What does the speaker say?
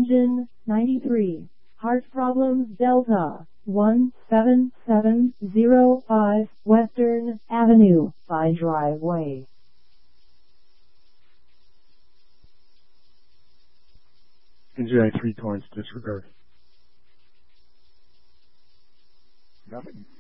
engine 93. Heart problems Delta 17705 Western Avenue by driveway. NGI 3 Torrance disregard. Nothing.